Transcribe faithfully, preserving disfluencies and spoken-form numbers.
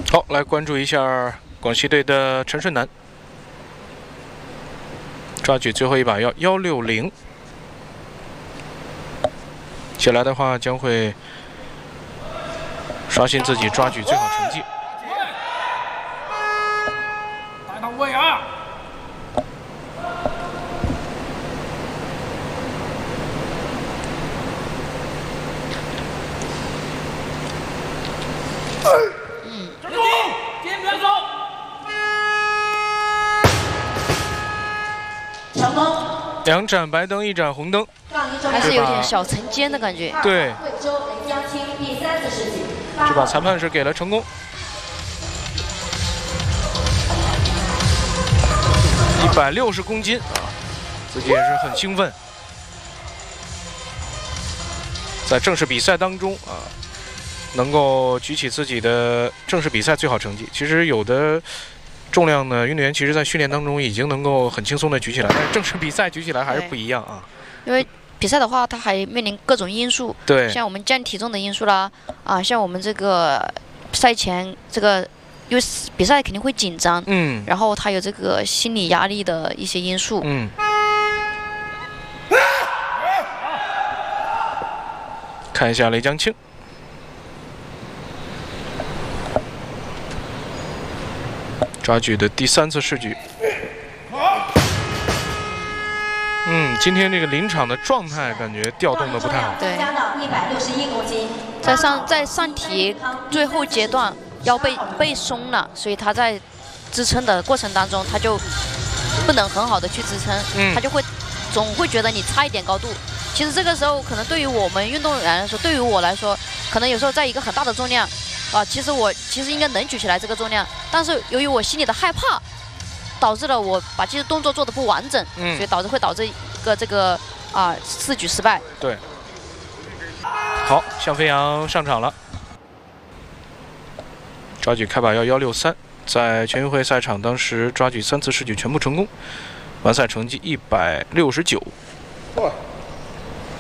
好，来关注一下广西队的陈顺南，抓举最后一把要幺六零，起来的话将会刷新自己抓举最好成绩。 带到位啊！ 嗯， 肩别走。 成功。 两盏白灯，一盏红灯， 还是有点小层尖的感觉。 对。 贵州雷江青第三次世纪。 这把裁判是给了成功。一百六十公斤啊，自己也是很兴奋。在正式比赛当中啊。 能够举起自己的正式比赛最好成绩。其实有的重量呢，运动员其实在训练当中已经能够很轻松的举起来，但是正式比赛举起来还是不一样啊。 因为比赛的话，它还面临各种因素， 对， 像我们降体重的因素啦，啊，像我们这个赛前这个，因为比赛肯定会紧张， 嗯， 然后它有这个心理压力的一些因素， 嗯。看一下雷江青。 抓举的第三次试举，嗯，今天这个临场的状态感觉调动的不太好。 对， 加到一百六十一公斤。 在上在上体最后阶段腰背背松了，所以他在支撑的过程当中，他就不能很好的去支撑， 嗯， 他就会总会觉得你差一点高度。其实这个时候，可能对于我们运动员来说，对于我来说，可能有时候在一个很大的重量。 啊，其实我其实应该能举起来这个重量，但是由于我心里的害怕，导致了我把这些动作做的不完整，嗯，所以导致会导致一个这个啊试举失败。 对。好，向飞扬上场了，抓举开把要幺六三，在全运会赛场当时抓举三次试举全部成功，完赛成绩一百六十九。哇！